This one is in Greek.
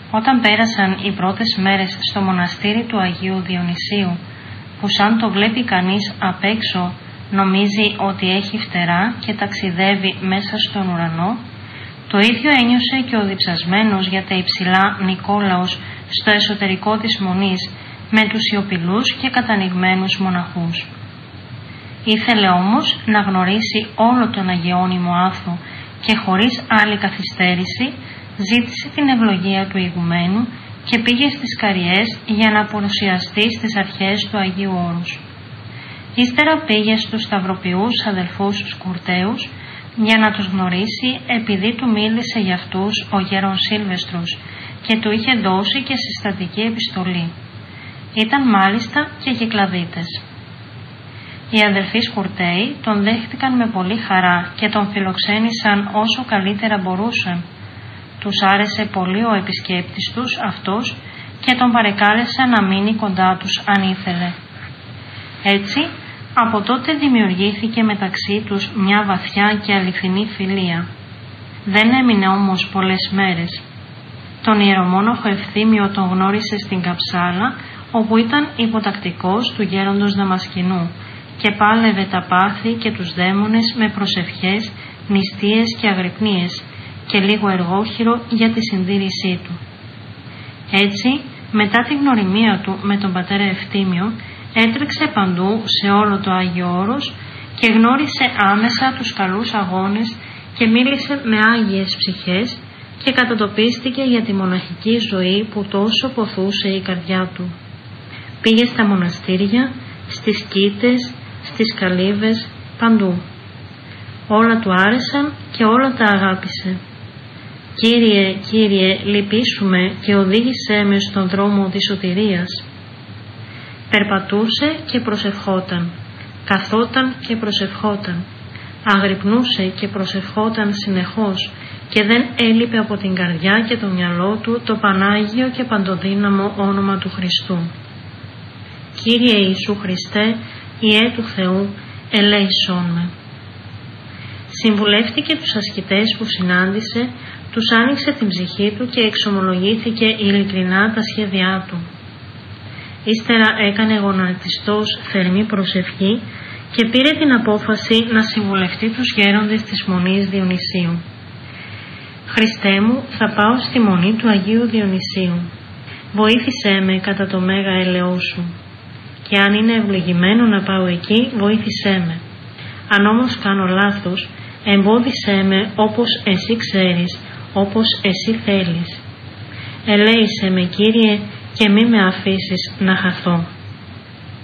Όταν πέρασαν οι πρώτες μέρες στο μοναστήρι του Αγίου Διονυσίου, που σαν το βλέπει κανείς απ' έξω νομίζει ότι έχει φτερά και ταξιδεύει μέσα στον ουρανό, το ίδιο ένιωσε και ο διψασμένος για τα υψηλά Νικόλαος στο εσωτερικό της μονής με τους σιωπηλούς και κατανοιγμένους μοναχούς. Ήθελε όμως να γνωρίσει όλο τον αγιώνυμο άθο και χωρίς άλλη καθυστέρηση ζήτησε την ευλογία του ηγουμένου και πήγε στις Καριές για να παρουσιαστεί στις αρχές του Αγίου Όρους. Ύστερα πήγε στους σταυροποιούς αδελφούς Σκουρταίους για να τους γνωρίσει, επειδή του μίλησε για αυτούς ο γέρον Σίλβεστρος και του είχε δώσει και συστατική επιστολή. Ήταν μάλιστα και Κυκλαδίτες. Οι αδελφοί Σκουρταίοι τον δέχτηκαν με πολύ χαρά και τον φιλοξένησαν όσο καλύτερα μπορούσαν. Τους άρεσε πολύ ο επισκέπτης τους αυτός και τον παρεκάλεσαν να μείνει κοντά τους αν ήθελε. Έτσι, από τότε δημιουργήθηκε μεταξύ τους μια βαθιά και αληθινή φιλία. Δεν έμεινε όμως πολλές μέρες. Τον ιερομόναχο Ευθύμιο τον γνώρισε στην Καψάλα, όπου ήταν υποτακτικός του γέροντος Δαμασκηνού και πάλευε τα πάθη και τους δαίμονες με προσευχές, νηστείες και αγρυπνίες και λίγο εργόχειρο για τη συντήρησή του. Έτσι, μετά την γνωριμία του με τον πατέρα Ευθύμιο, έτρεξε παντού σε όλο το Άγιο Όρος και γνώρισε άμεσα τους καλούς αγώνες και μίλησε με άγιες ψυχές και κατατοπίστηκε για τη μοναχική ζωή που τόσο ποθούσε η καρδιά του. Πήγε στα μοναστήρια, στις κήτες, στις καλύβες, παντού. Όλα του άρεσαν και όλα τα αγάπησε. «Κύριε, Κύριε, λυπήσουμε και οδήγησέ με στον δρόμο της σωτηρίας». Περπατούσε και προσευχόταν, καθόταν και προσευχόταν, αγρυπνούσε και προσευχόταν συνεχώς και δεν έλειπε από την καρδιά και το μυαλό του το Πανάγιο και παντοδύναμο όνομα του Χριστού. «Κύριε Ιησού Χριστέ, Υιέ του Θεού, ελέησόν με». Συμβουλεύτηκε τους ασκητές που συνάντησε, τους άνοιξε την ψυχή του και εξομολογήθηκε ειλικρινά τα σχέδιά του. Ύστερα έκανε γονατιστός θερμή προσευχή και πήρε την απόφαση να συμβουλευτεί τους γέροντες της Μονής Διονυσίου. «Χριστέ μου, θα πάω στη Μονή του Αγίου Διονυσίου. Βοήθησέ με κατά το μέγα έλεος σου. Και αν είναι ευλογημένο να πάω εκεί, βοήθησέ με. Αν όμως κάνω λάθος, εμπόδισέ με όπως εσύ ξέρεις, όπως εσύ θέλεις. Ελέησέ με, Κύριε, και μη με αφήσεις να χαθώ».